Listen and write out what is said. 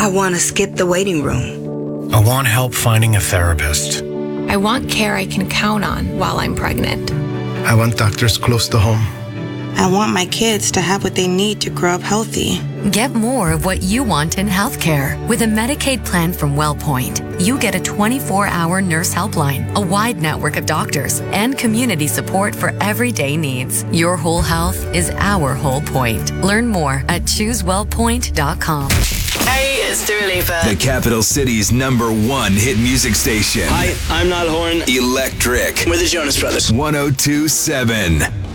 I want to skip the waiting room. I want help finding a therapist. I want care I can count on while I'm pregnant. I want doctors close to home. I want my kids to have what they need to grow up healthy. Get more of what you want in healthcare. With a Medicaid plan from WellPoint, you get a 24-hour nurse helpline, a wide network of doctors, and community support for everyday needs. Your whole health is our whole point. Learn more at ChooseWellPoint.com. Hey, it's Dua Lipa. The capital city's #1 hit music station. Hi, I'm Niall Horan. Electric. We're the Jonas Brothers. 102.7.